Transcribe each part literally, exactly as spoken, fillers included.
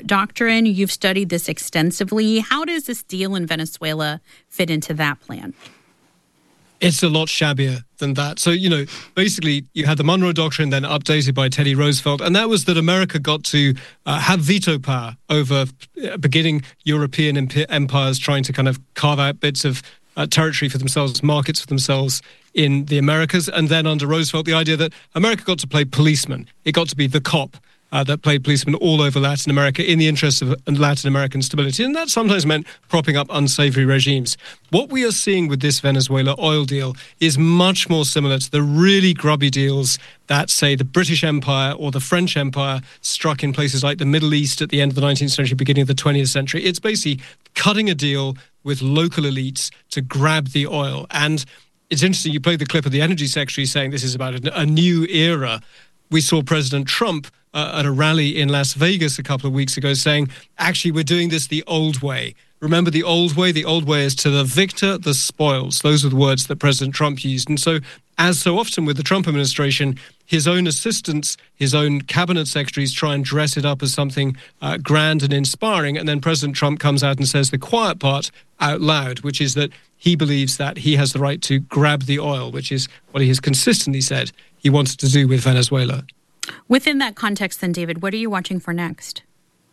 doctrine. You've studied this extensively. How does this deal in Venezuela fit into that plan? It's a lot shabbier than that. So, you know, basically you had the Monroe Doctrine then updated by Teddy Roosevelt, and that was that America got to uh, have veto power over uh, beginning European imp- empires trying to kind of carve out bits of uh, territory for themselves, markets for themselves in the Americas. And then under Roosevelt, the idea that America got to play policeman. It got to be the cop. Uh, that played policemen all over Latin America in the interest of Latin American stability. And that sometimes meant propping up unsavory regimes. What we are seeing with this Venezuela oil deal is much more similar to the really grubby deals that, say, the British Empire or the French Empire struck in places like the Middle East at the end of the nineteenth century, beginning of the twentieth century. It's basically cutting a deal with local elites to grab the oil. And it's interesting, you played the clip of the Energy Secretary saying this is about a, a new era. We saw President Trump uh, at a rally in Las Vegas a couple of weeks ago saying, actually, we're doing this the old way. Remember the old way? The old way is to the victor, the spoils. Those are the words that President Trump used. And so, as so often with the Trump administration, his own assistants, his own cabinet secretaries try and dress it up as something uh, grand and inspiring. And then President Trump comes out and says the quiet part out loud, which is that he believes that he has the right to grab the oil, which is what he has consistently said he wanted to do with Venezuela. Within that context, then, David, what are you watching for next?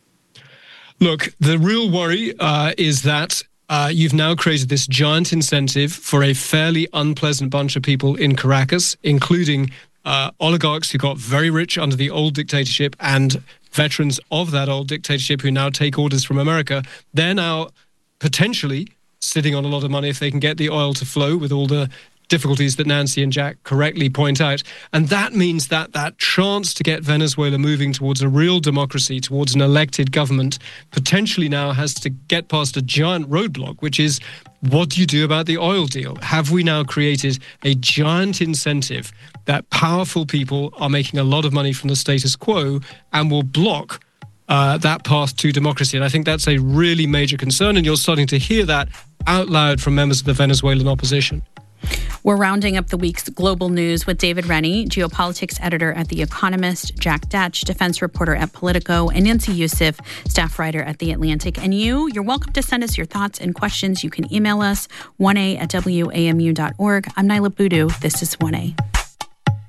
Look, the real worry uh, is that uh, you've now created this giant incentive for a fairly unpleasant bunch of people in Caracas, including uh, oligarchs who got very rich under the old dictatorship and veterans of that old dictatorship who now take orders from America. They're now potentially sitting on a lot of money if they can get the oil to flow with all the difficulties that Nancy and Jack correctly point out. And that means that that chance to get Venezuela moving towards a real democracy, towards an elected government, potentially now has to get past a giant roadblock, which is, what do you do about the oil deal? Have we now created a giant incentive that powerful people are making a lot of money from the status quo and will block uh, that path to democracy? And I think that's a really major concern, and you're starting to hear that out loud from members of the Venezuelan opposition. We're rounding up the week's global news with David Rennie, geopolitics editor at The Economist, Jack Detch, defense reporter at Politico, and Nancy Youssef, staff writer at The Atlantic. And you, you're welcome to send us your thoughts and questions. You can email us, one a at w a m u dot org. I'm Nyla Boodoo. This is one A.